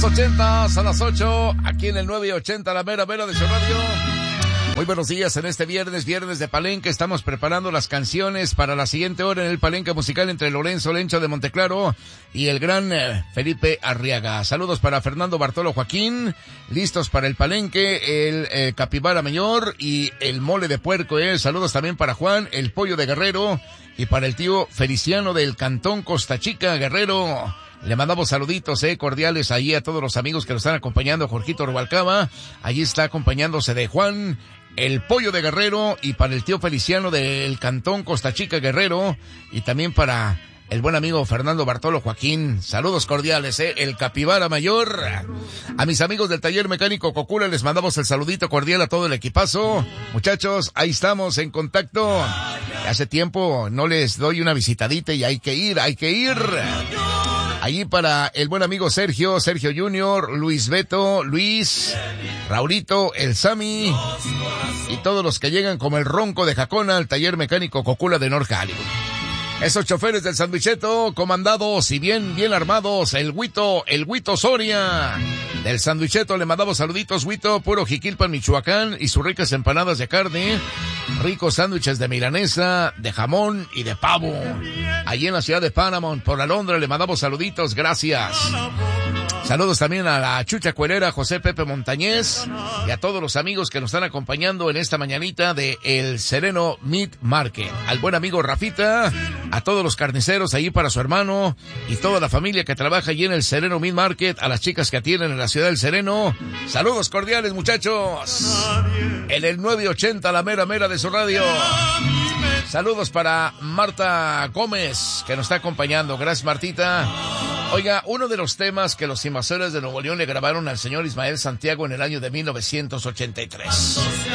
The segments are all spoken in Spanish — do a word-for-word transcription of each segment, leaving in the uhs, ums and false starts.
ochenta a las ocho, aquí en el nueve ochenta, la mera mera de su radio. Muy buenos días en este viernes, viernes de Palenque. Estamos preparando las canciones para la siguiente hora en el Palenque musical entre Lorenzo Lencho de Monteclaro y el gran eh, Felipe Arriaga. Saludos para Fernando Bartolo Joaquín, listos para el Palenque, el eh, Capibara Mayor y el Mole de Puerco. Eh. Saludos también para Juan, el Pollo de Guerrero, y para el tío Feliciano del Cantón Costa Chica, Guerrero. Le mandamos saluditos, eh, cordiales ahí a todos los amigos que nos están acompañando. Jorgito Rubalcaba, allí está acompañándose de Juan, el Pollo de Guerrero, y para el tío Feliciano del Cantón Costa Chica, Guerrero, y también para el buen amigo Fernando Bartolo Joaquín. Saludos cordiales, eh, el Capibara Mayor. A mis amigos del taller mecánico Cocula les mandamos el saludito cordial a todo el equipazo. Muchachos, ahí estamos en contacto. Hace tiempo no les doy una visitadita y hay que ir, hay que ir. Allí para el buen amigo Sergio, Sergio Junior, Luis Beto, Luis, Raulito, el Sami y todos los que llegan como el Ronco de Jacona al taller mecánico Cocula de North Hollywood. Esos choferes del Sandwicheto, comandados y bien, bien armados, el Huito, el Huito Soria. Del Sandwicheto le mandamos saluditos, Huito, puro Jiquilpan, Michoacán, y sus ricas empanadas de carne, ricos sándwiches de milanesa, de jamón y de pavo. Allí en la ciudad de Paramount, por Alondra, le mandamos saluditos, gracias. Saludos también a la Chucha Cuerera, José Pepe Montañez, y a todos los amigos que nos están acompañando en esta mañanita de El Sereno Meat Market. Al buen amigo Rafita, a todos los carniceros allí para su hermano, y toda la familia que trabaja allí en El Sereno Meat Market, a las chicas que atienden en la ciudad del Sereno. Saludos cordiales, muchachos. En el nueve ochenta, la mera mera de su radio. Saludos para Marta Gómez, que nos está acompañando. Gracias, Martita. Oiga, uno de los temas que los invasores de Nuevo León le grabaron al señor Ismael Santiago en el año de mil novecientos ochenta y tres.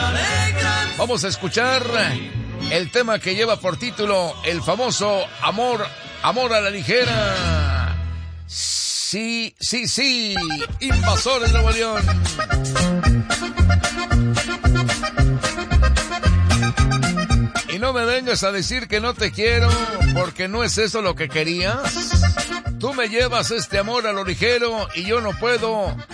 Vamos a escuchar el tema que lleva por título el famoso Amor, Amor a la Ligera. Sí, sí, sí, Invasores de Nuevo León. Y no me vengas a decir que no te quiero, porque no es eso lo que querías. Tú me llevas este amor a lo ligero y yo no puedo